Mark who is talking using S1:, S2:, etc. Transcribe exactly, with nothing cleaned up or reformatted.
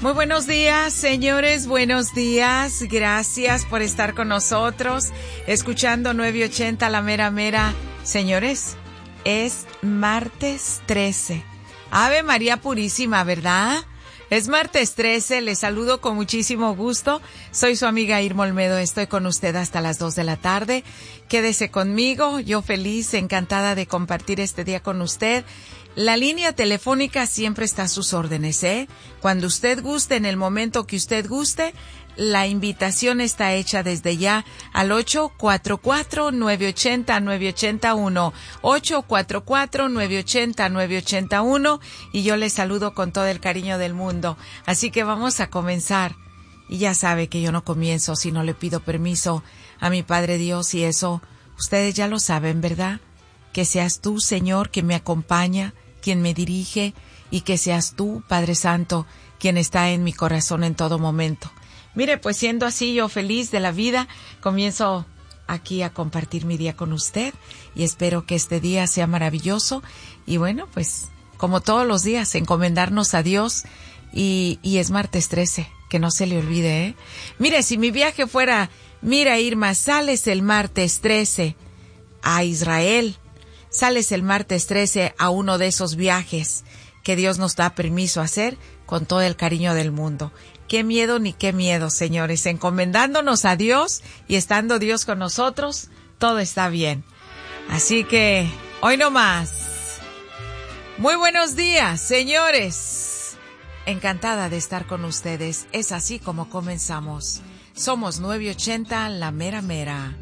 S1: Muy buenos días, señores, buenos días. Gracias por estar con nosotros, escuchando nueve ochenta La Mera Mera. Señores, es martes trece. Ave María Purísima, ¿verdad? Es martes trece, les saludo con muchísimo gusto. Soy su amiga Irma Olmedo, estoy con usted hasta las dos de la tarde. Quédese conmigo, yo feliz, encantada de compartir este día con usted. La línea telefónica siempre está a sus órdenes, ¿eh? Cuando usted guste, en el momento que usted guste, la invitación está hecha desde ya al ocho cuatro cuatro, nueve ocho cero, nueve ocho cero uno, ocho cuatro cuatro, nueve ocho cero, nueve ocho cero uno, y yo les saludo con todo el cariño del mundo. Así que vamos a comenzar. Y ya sabe que yo no comienzo si no le pido permiso a mi Padre Dios, y eso ustedes ya lo saben, ¿verdad? Que seas tú, Señor, que me acompaña, quien me dirige, y que seas tú, Padre Santo, quien está en mi corazón en todo momento. Mire, pues siendo así yo feliz de la vida, comienzo aquí a compartir mi día con usted y espero que este día sea maravilloso. Y bueno, pues como todos los días, encomendarnos a Dios, y, y es martes trece, que no se le olvide, ¿eh? Mire, si mi viaje fuera, mira Irma, sales el martes trece a Israel, sales el martes trece a uno de esos viajes que Dios nos da permiso a hacer con todo el cariño del mundo. Qué miedo ni qué miedo, señores. Encomendándonos a Dios y estando Dios con nosotros, todo está bien. Así que, hoy no más. Muy buenos días, señores. Encantada de estar con ustedes. Es así como comenzamos. Somos nueve ochenta La Mera Mera.